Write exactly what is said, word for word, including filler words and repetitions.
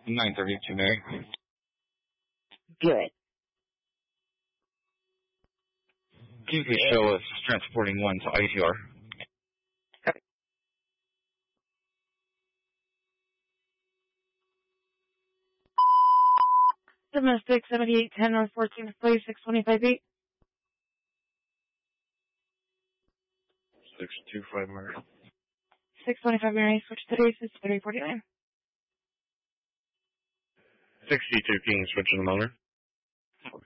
nine thirty-two, Mary. Good. Q P show is transporting one to I T R. Okay. Domestic seventy-eight ten North fourteenth Place, six twenty-five eight. six two five, Mary. six twenty-five Mary, switch to races, thirty forty-nine. sixty-two King, switching the motor.